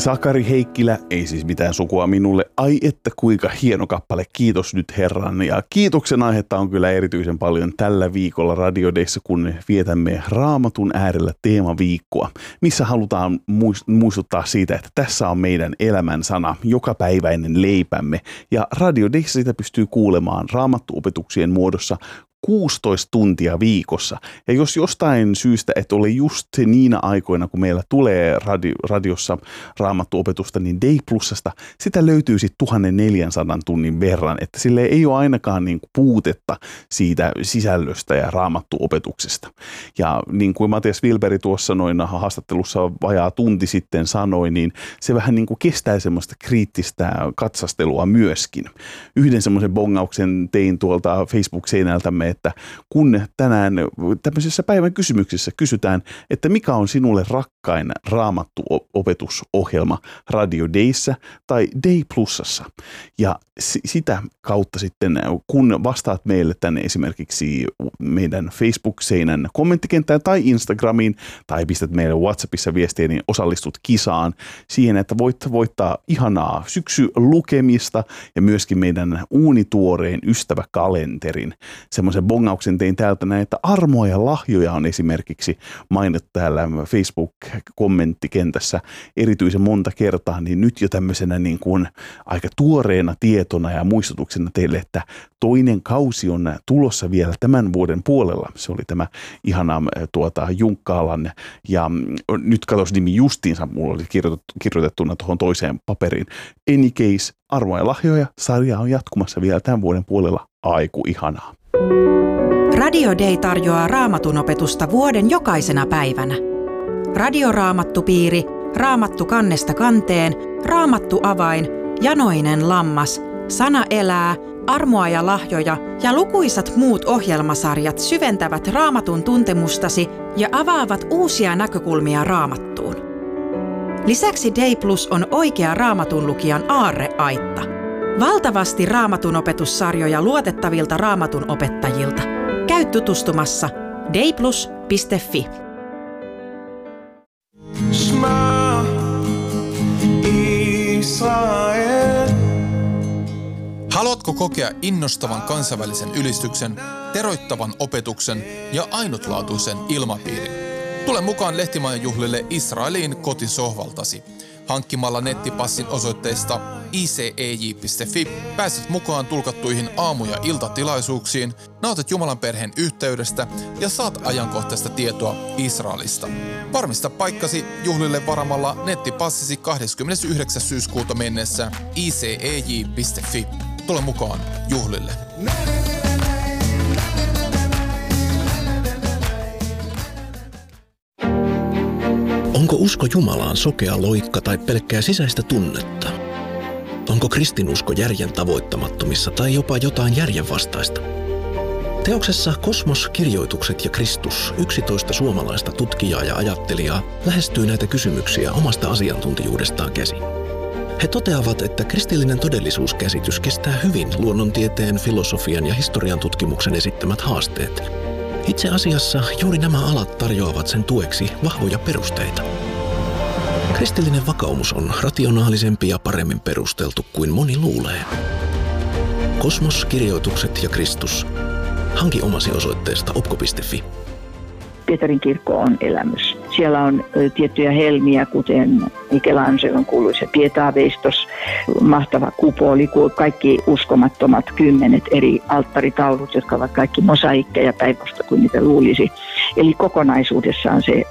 Sakari Heikkilä, ei siis mitään sukua minulle. Ai että kuinka hieno kappale, kiitos nyt Herran. Ja kiitoksen aihetta on kyllä erityisen paljon tällä viikolla Radio Dayssä, kun vietämme Raamatun äärellä teemaviikkoa, missä halutaan muistuttaa siitä, että tässä on meidän elämän sana, jokapäiväinen leipämme. Ja Radio Dayssä sitä pystyy kuulemaan raamattuopetuksien muodossa 16 tuntia viikossa. Ja jos jostain syystä et ole just niinä aikoina, kun meillä tulee radiossa raamattuopetusta, niin Day Plusasta sitä löytyy sitten 1400 tunnin verran, että sille ei ole ainakaan niin kuin puutetta siitä sisällöstä ja raamattuopetuksesta. Ja niin kuin Matias Wilberi tuossa noin haastattelussa vajaa tunti sitten sanoi, niin se vähän niin kuin kestää semmoista kriittistä katsastelua myöskin. Yhden semmoisen bongauksen tein tuolta Facebook-seinältämme, että kun tänään tämmöisessä päivän kysymyksessä kysytään, että mikä on sinulle rakkain raamattuopetusohjelma Radio Dayssä tai Day Plusassa. Ja sitä kautta sitten, kun vastaat meille tänne esimerkiksi meidän Facebook-seinän kommenttikenttään tai Instagramiin tai pistät meille WhatsAppissa viestiä, niin osallistut kisaan siihen, että voit voittaa ihanaa syksylukemista ja myöskin meidän uunituoreen ystäväkalenterin. Semmoisen bongauksen tein täältä näin, että armoa ja lahjoja on esimerkiksi mainittu täällä Facebook-kommenttikentässä erityisen monta kertaa, niin nyt jo tämmöisenä niin kuin aika tuoreena tietona ja muistutuksena teille, että toinen kausi on tulossa vielä tämän vuoden puolella. Se oli tämä ihana Junkkaalan ja nyt katos nimi justiinsa, mulla oli kirjoitettuna tuohon toiseen paperiin. Any case, armoa ja lahjoja, sarja on jatkumassa vielä tämän vuoden puolella. Aiku ihanaa. Radio Day tarjoaa Raamatun opetusta vuoden jokaisena päivänä. Radioraamattupiiri, Raamattu kannesta kanteen, Raamattu avain, Janoinen lammas, Sana elää, Armoa ja lahjoja ja lukuisat muut ohjelmasarjat syventävät Raamatun tuntemustasi ja avaavat uusia näkökulmia Raamattuun. Lisäksi Day Plus on oikea Raamatun lukijan aarreaitta. Valtavasti Raamatun opetussarjoja luotettavilta Raamatun opettajilta. Käy tutustumassa dayplus.fi. Shema Israel. Haluatko kokea innostavan kansainvälisen ylistyksen, teroittavan opetuksen ja ainutlaatuisen ilmapiirin? Tule mukaan Lehtimäen juhlille Israeliin kotisohvaltasi. Hankkimalla nettipassin osoitteesta icej.fi pääset mukaan tulkattuihin aamu- ja iltatilaisuuksiin, nautit Jumalan perheen yhteydestä ja saat ajankohtaista tietoa Israelista. Varmista paikkasi juhlille varamalla nettipassisi 29. syyskuuta mennessä icej.fi. Tule mukaan juhlille. Onko usko Jumalaan sokea loikka tai pelkkää sisäistä tunnetta? Onko kristinusko järjen tavoittamattomissa tai jopa jotain järjenvastaista? Teoksessa Kosmos, kirjoitukset ja Kristus 11 suomalaista tutkijaa ja ajattelijaa lähestyy näitä kysymyksiä omasta asiantuntijuudestaan käsin. He toteavat, että kristillinen todellisuuskäsitys kestää hyvin luonnontieteen, filosofian ja historian tutkimuksen esittämät haasteet. Itse asiassa juuri nämä alat tarjoavat sen tueksi vahvoja perusteita. Kristillinen vakaumus on rationaalisempi ja paremmin perusteltu kuin moni luulee. Kosmos, kirjoitukset ja Kristus. Hanki omasi osoitteesta opko.fi. Pietarin kirkko on elämys. Siellä on tiettyjä helmiä, kuten Michelangelon kuuluisa Pietaveistos, mahtava kupoli, kaikki uskomattomat 10 eri alttaritaulut, jotka ovat kaikki mosaikkeja päinvastoin kuin niitä luulisi. Eli kokonaisuudessaan se